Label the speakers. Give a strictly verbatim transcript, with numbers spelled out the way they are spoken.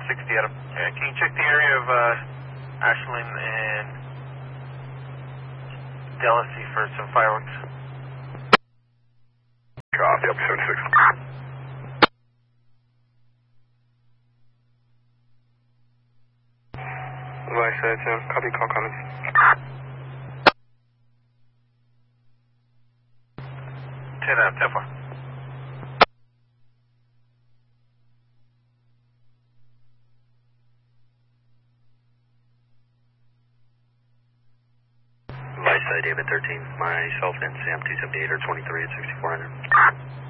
Speaker 1: sixty Adam.
Speaker 2: Yeah, can you check the area of uh, Ashland and Delacy for some fireworks?
Speaker 1: Copy, up seventy-six.
Speaker 3: Vice ten, copy, call comments.
Speaker 2: ten out, ten four.
Speaker 4: Vice David thirteen, myself and Sam two seventy-eight or twenty-three at sixty-four hundred.